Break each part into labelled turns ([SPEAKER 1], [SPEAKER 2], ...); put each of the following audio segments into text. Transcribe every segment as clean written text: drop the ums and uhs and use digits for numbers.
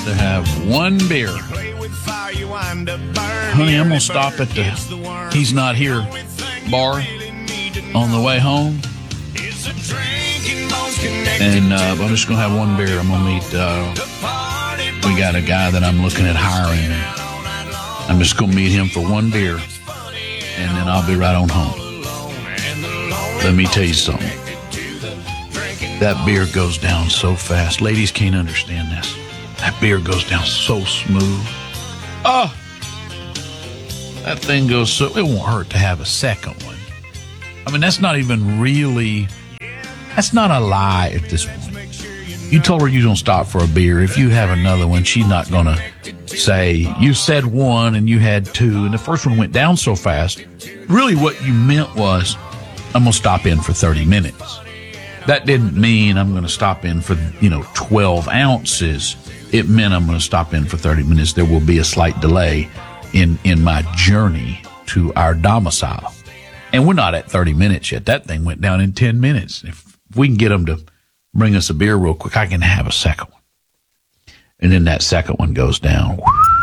[SPEAKER 1] to have one beer. Honey, I'm going to stop at the He's Not Here bar on the way home. And I'm just going to have one beer. I'm going to meet, we got a guy that I'm looking at hiring. I'm just going to meet him for one beer, and then I'll be right on home. Let me tell you something. That beer goes down so fast. Ladies can't understand this. That beer goes down so smooth. Oh, that thing goes so, it won't hurt to have a second one. I mean, that's not even really, that's not a lie at this point. You told her you don't stop for a beer. If you have another one, she's not going to say, you said one and you had two, and the first one went down so fast. Really what you meant was, I'm going to stop in for 30 minutes. That didn't mean I'm going to stop in for, 12 ounces. It meant I'm going to stop in for 30 minutes. There will be a slight delay in my journey to our domicile. And we're not at 30 minutes yet. That thing went down in 10 minutes. If we can get them to bring us a beer real quick, I can have a second one. And then that second one goes down.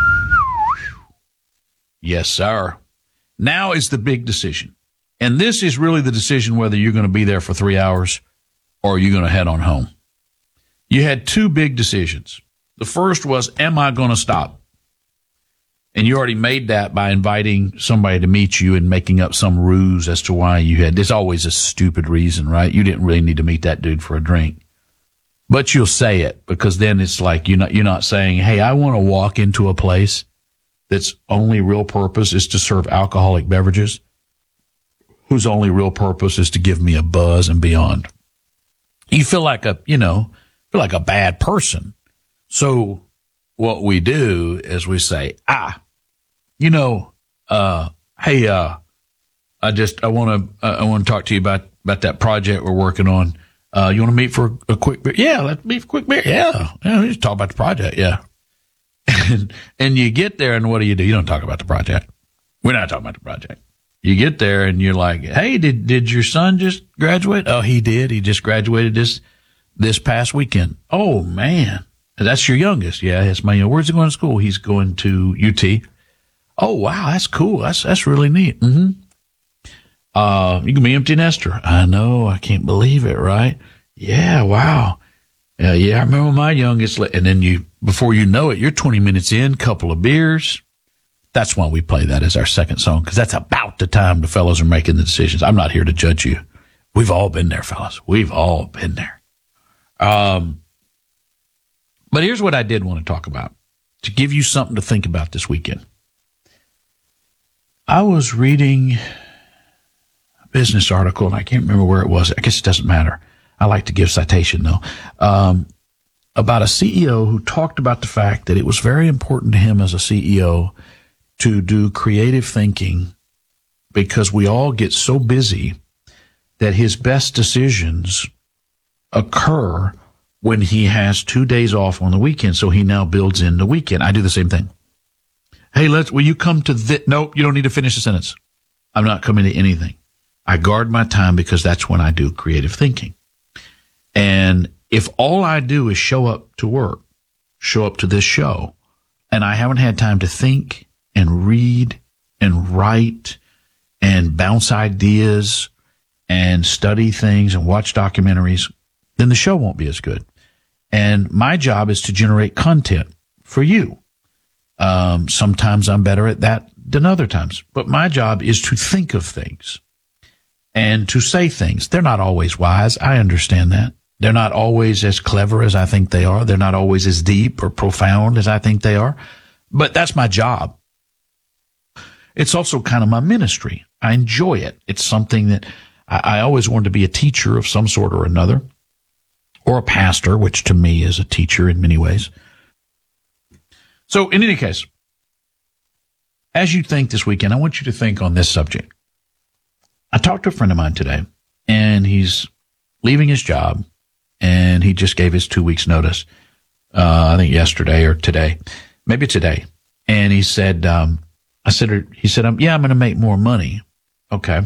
[SPEAKER 1] Yes, sir. Now is the big decision. And this is really the decision whether you're going to be there for 3 hours or you're going to head on home. You had two big decisions. The first was, am I going to stop? And you already made that by inviting somebody to meet you and making up some ruse as to why you had. There's always a stupid reason, right? You didn't really need to meet that dude for a drink. But you'll say it, because then it's like you're not saying, hey, I want to walk into a place that's only real purpose is to serve alcoholic beverages, whose only real purpose is to give me a buzz and beyond. You feel like a bad person. So what we do is we say, hey, I want to talk to you about that project we're working on. You want to meet for a quick beer? Yeah, let's meet for a quick beer. Yeah, just talk about the project. Yeah. And you get there, and what do? You don't talk about the project. We're not talking about the project. You get there and you're like, hey, did your son just graduate? Oh, he did. He just graduated this past weekend. Oh, man. That's your youngest. Yeah, it's my youngest. Where's he going to school? He's going to UT. Oh, wow. That's cool. That's really neat. Mm-hmm. You can be empty nester. I know. I can't believe it, right? Yeah. Wow. Yeah. I remember my youngest. And then before you know it, you're 20 minutes in, couple of beers. That's why we play that as our second song, because that's about the time the fellas are making the decisions. I'm not here to judge you. We've all been there, fellas. We've all been there. But here's what I did want to talk about, to give you something to think about this weekend. I was reading a business article, and I can't remember where it was. I guess it doesn't matter. I like to give citation, though, about a CEO who talked about the fact that it was very important to him as a CEO to do creative thinking, because we all get so busy that his best decisions occur when he has 2 days off on the weekend. So he now builds in the weekend. I do the same thing. Hey, will you come to Nope, you don't need to finish the sentence. I'm not coming to anything. I guard my time because that's when I do creative thinking. And if all I do is show up to work, show up to this show, and I haven't had time to think and read and write and bounce ideas and study things and watch documentaries, then the show won't be as good. And my job is to generate content for you. Sometimes I'm better at that than other times, but my job is to think of things and to say things. They're not always wise. I understand that. They're not always as clever as I think they are. They're not always as deep or profound as I think they are, but that's my job. It's also kind of my ministry. I enjoy it. It's something that I always wanted to be a teacher of some sort or another, or a pastor, which to me is a teacher in many ways. So in any case, as you think this weekend, I want you to think on this subject. I talked to a friend of mine today, and he's leaving his job, and he just gave his 2 weeks notice, I think yesterday or today, maybe today. And he said, I'm going to make more money. Okay.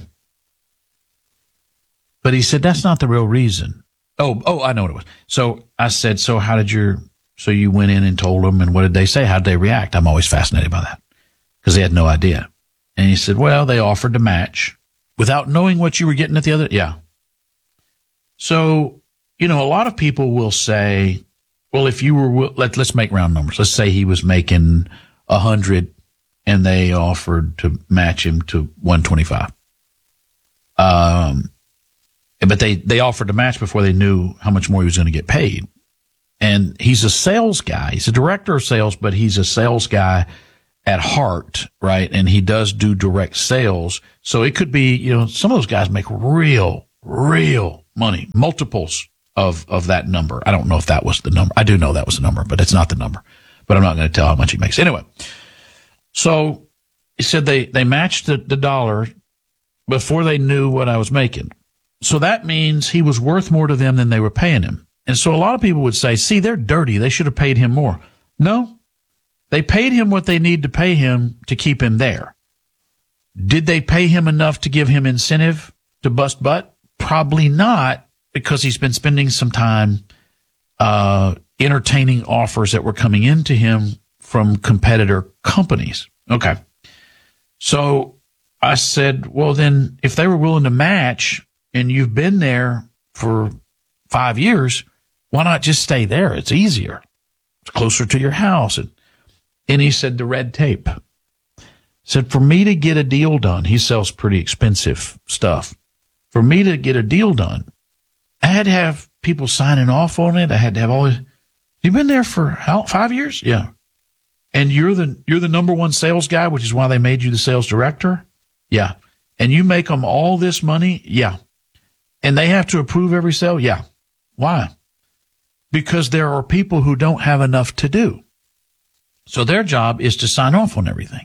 [SPEAKER 1] But he said, that's not the real reason. Oh, I know what it was. So I said, so how did your So you went in and told them, and what did they say? How did they react? I'm always fascinated by that because they had no idea. And he said, well, they offered to match without knowing what you were getting at the other. Yeah. So, a lot of people will say, well, if you were, let's make round numbers. Let's say he was making 100 and they offered to match him to 125. But they offered to match before they knew how much more he was going to get paid. And he's a sales guy. He's a director of sales, but he's a sales guy at heart, right? And he does do direct sales. So it could be, some of those guys make real money, multiples of that number. I don't know if that was the number. I do know that was the number, but it's not the number. But I'm not going to tell how much he makes. Anyway, so he said they matched the dollar before they knew what I was making. So that means he was worth more to them than they were paying him. And so a lot of people would say, see, they're dirty. They should have paid him more. No, they paid him what they need to pay him to keep him there. Did they pay him enough to give him incentive to bust butt? Probably not, because he's been spending some time entertaining offers that were coming into him from competitor companies. Okay. So I said, well, then if they were willing to match and you've been there for 5 years, why not just stay there? It's easier. It's closer to your house. And he said, the red tape. Said, for me to get a deal done, he sells pretty expensive stuff. For me to get a deal done, I had to have people signing off on it. I had to have all this. You've been there for 5 years? Yeah. And you're the number one sales guy, which is why they made you the sales director? Yeah. And you make them all this money? Yeah. And they have to approve every sale? Yeah. Why? Because there are people who don't have enough to do. So their job is to sign off on everything.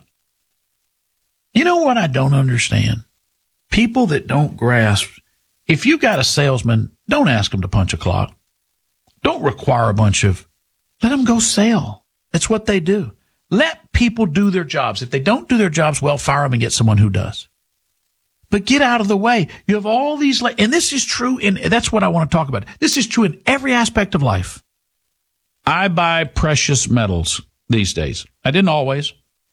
[SPEAKER 1] You know what I don't understand? People that don't grasp, if you got a salesman, don't ask them to punch a clock. Don't require let them go sell. That's what they do. Let people do their jobs. If they don't do their jobs well, fire them and get someone who does. But get out of the way. You have all these, and this is true, and that's what I want to talk about. This is true in every aspect of life. I buy precious metals these days. I didn't always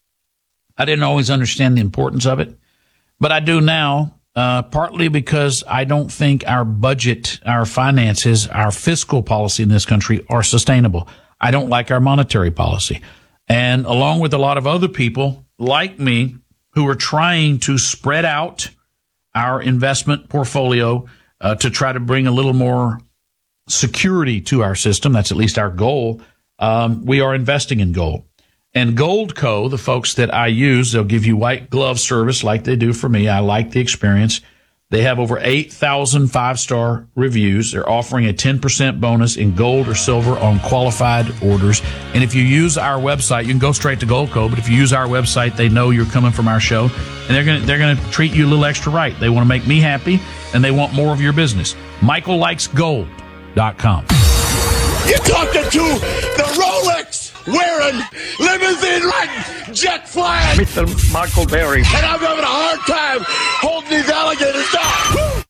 [SPEAKER 1] understand the importance of it, but I do now, partly because I don't think our budget, our finances, our fiscal policy in this country are sustainable. I don't like our monetary policy. And along with a lot of other people like me who are trying to spread out our investment portfolio to try to bring a little more security to our system. That's at least our goal. We are investing in gold. And Goldco, the folks that I use, they'll give you white glove service like they do for me. I like the experience. They have over 8,000 5-star reviews. They're offering a 10% bonus in gold or silver on qualified orders. And if you use our website, you can go straight to Goldco, but if you use our website, they know you're coming from our show, and they're going to treat you a little extra right. They want to make me happy, and they want more of your business. MichaelLikesGold.com.
[SPEAKER 2] You're talking to the Rolex wearing, limousine riding, jet flying
[SPEAKER 3] Mr. Michael Berry.
[SPEAKER 2] And I'm having a hard time holding these alligators down.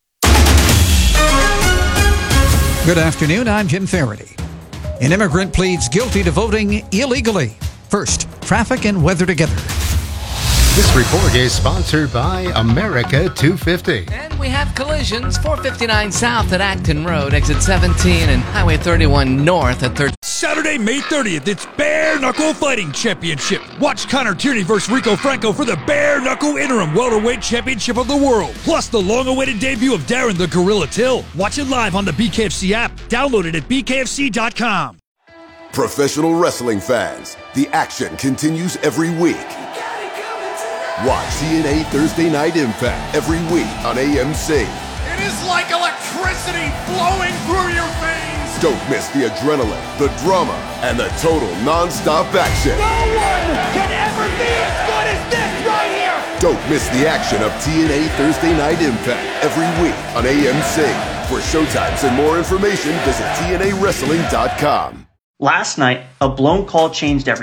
[SPEAKER 4] Good afternoon, I'm Jim Faraday. An immigrant pleads guilty to voting illegally. First, traffic and weather together.
[SPEAKER 5] This report is sponsored by America 250.
[SPEAKER 6] And we have collisions, 459 south at Acton Road, exit 17, and Highway 31 north at 3rd.
[SPEAKER 7] Saturday, May 30th, it's Bare Knuckle Fighting Championship. Watch Connor Tierney versus Rico Franco for the Bare Knuckle Interim Welterweight Championship of the World. Plus the long-awaited debut of Darren the Gorilla Till. Watch it live on the BKFC app. Download it at bkfc.com.
[SPEAKER 8] Professional wrestling fans, the action continues every week. Watch TNA Thursday Night Impact every week on AMC.
[SPEAKER 2] It is like electricity flowing through your veins.
[SPEAKER 8] Don't miss the adrenaline, the drama, and the total non-stop action.
[SPEAKER 2] No one can ever be as good as this right here.
[SPEAKER 8] Don't miss the action of TNA Thursday Night Impact every week on AMC. For showtimes and more information, visit TNAWrestling.com.
[SPEAKER 9] Last night, a blown call changed everything.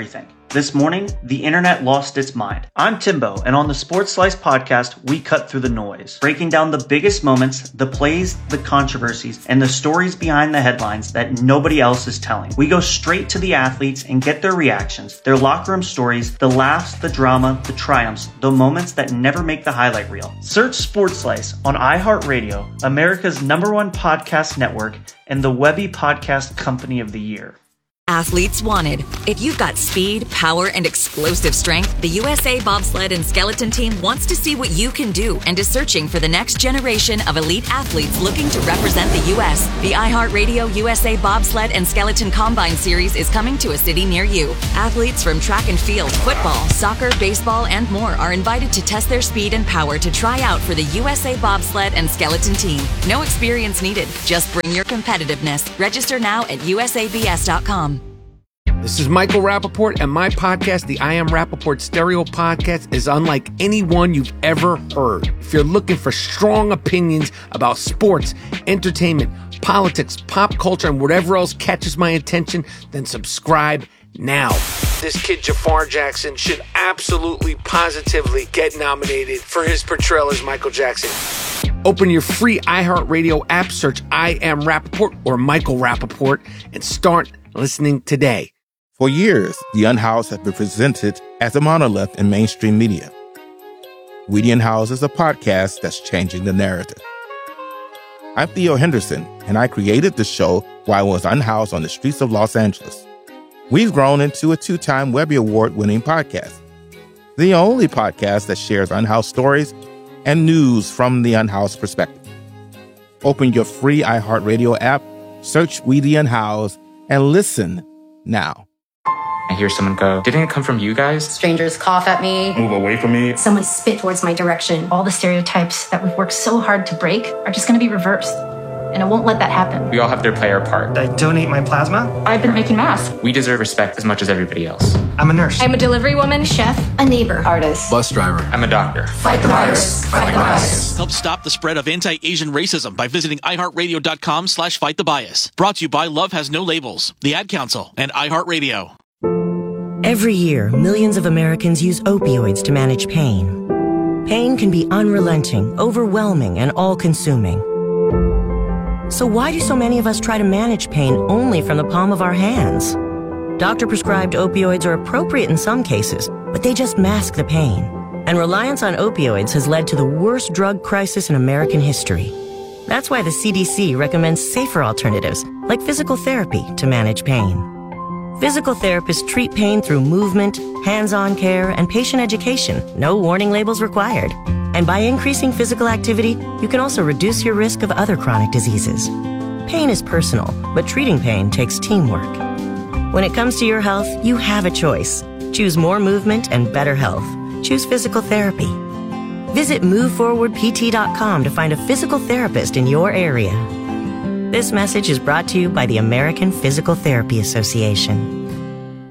[SPEAKER 3] This morning, the internet lost its mind. I'm Timbo, and on the Sports Slice podcast, we cut through the noise, breaking down the biggest moments, the plays, the controversies, and the stories behind the headlines that nobody else is telling. We go straight to the athletes and get their reactions, their locker room stories, the laughs, the drama, the triumphs, the moments that never make the highlight reel. Search Sports Slice on iHeartRadio, America's #1 podcast network, and the Webby Podcast Company of the Year.
[SPEAKER 9] Athletes wanted. If you've got speed, power, and explosive strength, the USA Bobsled and Skeleton Team wants to see what you can do and is searching for the next generation of elite athletes looking to represent the U.S. The iHeartRadio USA Bobsled and Skeleton Combine Series is coming to a city near you. Athletes from track and field, football, soccer, baseball, and more are invited to test their speed and power to try out for the USA Bobsled and Skeleton Team. No experience needed. Just bring your competitiveness. Register now at usabs.com.
[SPEAKER 10] This is Michael Rappaport, and my podcast, the I Am Rappaport Stereo Podcast, is unlike any one you've ever heard. If you're looking for strong opinions about sports, entertainment, politics, pop culture, and whatever else catches my attention, then subscribe now. This kid, Jafar Jackson, should absolutely, positively get nominated for his portrayal as Michael Jackson. Open your free iHeartRadio app, search I Am Rappaport or Michael Rappaport, and start listening today.
[SPEAKER 11] For years, The Unhoused has been presented as a monolith in mainstream media. We The Unhoused is a podcast that's changing the narrative. I'm Theo Henderson, and I created the show while I was unhoused on the streets of Los Angeles. We've grown into a 2-time Webby Award-winning podcast, the only podcast that shares unhoused stories and news from the unhoused perspective. Open your free iHeartRadio app, search We The Unhoused, and listen now.
[SPEAKER 12] I hear someone go, "Didn't it come from you guys?"
[SPEAKER 13] Strangers cough at me.
[SPEAKER 12] Move away from me.
[SPEAKER 13] Someone spit towards my direction. All the stereotypes that we've worked so hard to break are just going to be reversed. And I won't let that happen.
[SPEAKER 12] We all have to play our part.
[SPEAKER 14] I donate my plasma.
[SPEAKER 13] I've been making masks.
[SPEAKER 12] We deserve respect as much as everybody else.
[SPEAKER 14] I'm a nurse.
[SPEAKER 13] I'm a delivery woman, chef, a neighbor, artist,
[SPEAKER 12] Bus driver. I'm a doctor.
[SPEAKER 13] Fight the virus. Fight the bias.
[SPEAKER 15] Help stop the spread of anti-Asian racism by visiting iHeartRadio.com/fightthebbias. Brought to you by Love Has No Labels, the Ad Council, and iHeartRadio.
[SPEAKER 16] Every year, millions of Americans use opioids to manage pain. Pain can be unrelenting, overwhelming, and all-consuming. So why do so many of us try to manage pain only from the palm of our hands? Doctor-prescribed opioids are appropriate in some cases, but they just mask the pain. And reliance on opioids has led to the worst drug crisis in American history. That's why the CDC recommends safer alternatives, like physical therapy, to manage pain. Physical therapists treat pain through movement, hands-on care, and patient education. No warning labels required. And by increasing physical activity, you can also reduce your risk of other chronic diseases. Pain is personal, but treating pain takes teamwork. When it comes to your health, you have a choice. Choose more movement and better health. Choose physical therapy. Visit MoveForwardPT.com to find a physical therapist in your area. This message is brought to you by the American Physical Therapy Association.